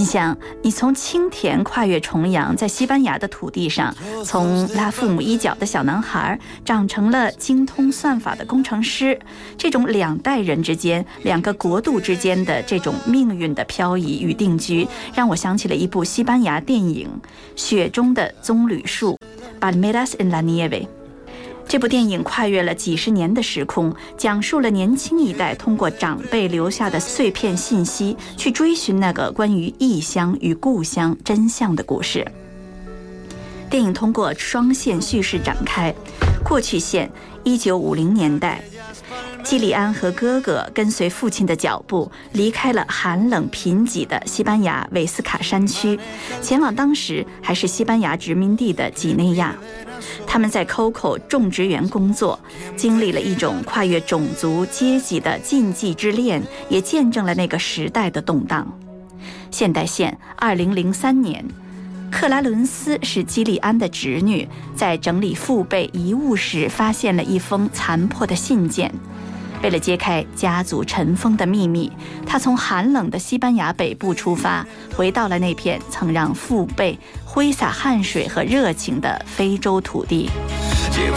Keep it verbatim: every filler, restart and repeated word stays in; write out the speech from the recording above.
想，你从青田跨越重洋，在西班牙的土地上，从拉父母衣角的小男孩长成了精通算法的工程师，这种两代人之间、两个国度之间的这种命运的漂移与定居，让我想起了一部西班牙电影《雪中的棕榈树》（Palmeras en la Nieve）。这部电影跨越了几十年的时空，讲述了年轻一代通过长辈留下的碎片信息，去追寻那个关于异乡与故乡真相的故事。电影通过双线叙事展开，过去线一九五零年代，基里安和哥哥跟随父亲的脚步，离开了寒冷贫瘠的西班牙维斯卡山区，前往当时还是西班牙殖民地的几内亚。他们在 C O C O 种植园工作，经历了一种跨越种族阶级的禁忌之恋，也见证了那个时代的动荡。现代线二零零三年，克拉伦斯是基利安的侄女，在整理父辈遗物时发现了一封残破的信件。为了揭开家族尘封的秘密，他从寒冷的西班牙北部出发，回到了那片曾让父辈挥洒汗水和热情的非洲土地。